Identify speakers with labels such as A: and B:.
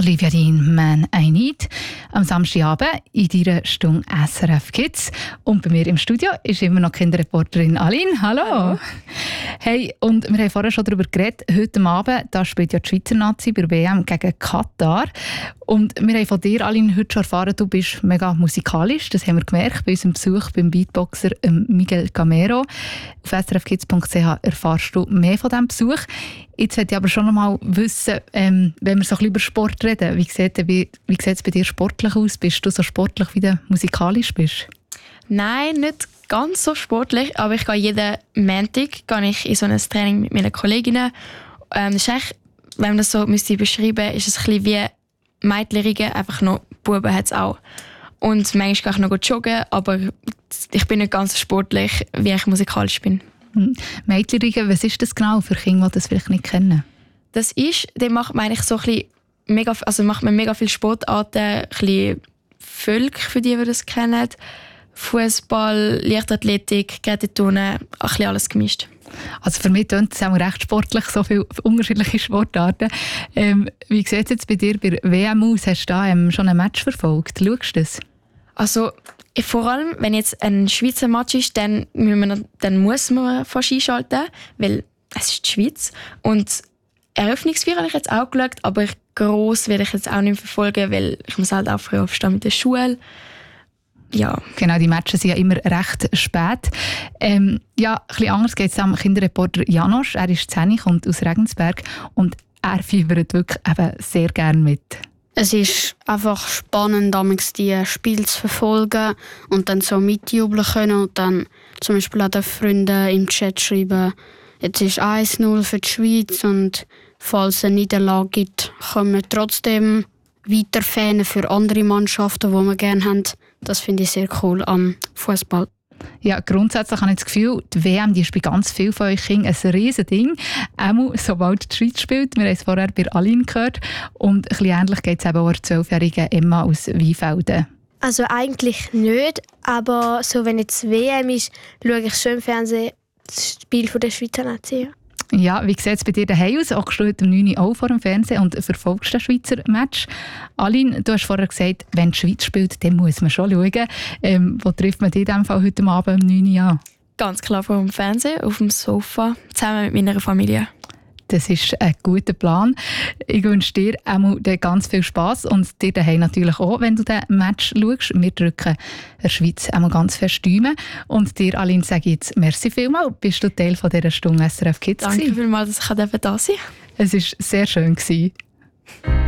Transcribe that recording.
A: Olivia Dean, «Man I Need», am Samstagabend in deiner Stunde SRF Kids. Und bei mir im Studio ist immer noch Kinderreporterin Aline. Hallo. Hey, und wir haben vorher schon darüber geredet. Heute Abend da spielt ja die Schweizer Nazi bei der WM gegen Katar. Und wir haben von dir, Aline, heute schon erfahren, du bist mega musikalisch. Das haben wir gemerkt bei unserem Besuch beim Beatboxer Miguel Gamero. Auf srfkids.ch erfährst du mehr von diesem Besuch. Jetzt möchte ich aber schon noch mal wissen, wenn wir so ein bisschen über Sport reden, wie sieht es bei dir sportlich aus? Bist du so sportlich, wie du musikalisch bist?
B: Nein, nicht ganz so sportlich, aber ich gehe jeden Montag in so ein Training mit meinen Kolleginnen. Das ist echt, wenn man das so beschreiben müsste, ist es ein bisschen wie Mädchenriegen, einfach noch Buben hat es auch. Und manchmal gehe ich noch joggen, aber ich bin nicht ganz so sportlich, wie ich musikalisch bin.
A: Mädchenriegen, was ist das genau für Kinder, die das vielleicht nicht kennen?
B: Das ist, dann macht man eigentlich so ein bisschen macht man mega viele Sportarten, ein bisschen Völk, für die das kennen. Fußball, Leichtathletik, Kletterturnen, ein bisschen alles gemischt.
A: Also für mich klingt es auch recht sportlich, so viele unterschiedliche Sportarten. Wie sieht es jetzt bei dir bei WM aus? Hast du da schon ein Match verfolgt? Schaust du das?
B: Also vor allem, wenn jetzt ein Schweizer Match ist, dann muss man fast einschalten, weil es ist die Schweiz. Und Eröffnungsfeier habe ich jetzt auch geschaut, aber gross werde ich jetzt auch nicht verfolgen, weil ich muss halt auch früh aufstehen mit der Schule. Ja. Genau,
A: die Matches sind ja immer recht spät. Ein bisschen anders geht es am Kinderreporter Janosch. Er ist 10, kommt aus Regensberg und er fiebert wirklich eben sehr gerne mit.
C: Es ist einfach spannend, die Spiele zu verfolgen und dann so mitjubeln können und dann zum Beispiel auch den Freunden im Chat schreiben, jetzt ist 1-0 für die Schweiz und falls es eine Niederlage gibt, können wir trotzdem weiter fanen für andere Mannschaften, die wir gerne haben. Das finde ich sehr cool am Fußball.
A: Ja, grundsätzlich habe ich das Gefühl, die WM die ist bei ganz vielen von euch Kindern ein riesen Ding. Auch sobald die Schweiz spielt. Wir haben es vorher bei Aline gehört. Und ein bisschen ähnlich geht es eben auch der 12-jährigen Emma aus Weinfelden.
D: Also eigentlich nicht, aber so, wenn jetzt WM ist, schaue ich schon im Fernsehen das Spiel von der Schweizer Nazi.
A: Ja, wie sieht es bei dir daheim aus? Auch du heute um 9 Uhr auch vor dem Fernsehen und verfolgst den Schweizer Match. Aline, du hast vorher gesagt, wenn die Schweiz spielt, dann muss man schon schauen. Wo trifft man dich in diesem Fall heute Abend um 9 Uhr an?
B: Ganz klar vor dem Fernsehen, auf dem Sofa, zusammen mit meiner Familie.
A: Das ist ein guter Plan. Ich wünsche dir auch ganz viel Spass und dir daheim natürlich auch, wenn du den Match schaust. Wir drücken der Schweiz auch ganz fest Däumen. Und dir, Aline, sage ich jetzt merci vielmals. Bist du Teil von dieser Stunde SRF Kids?
B: Danke vielmals, dass ich da sein durfte.
A: Es war sehr schön.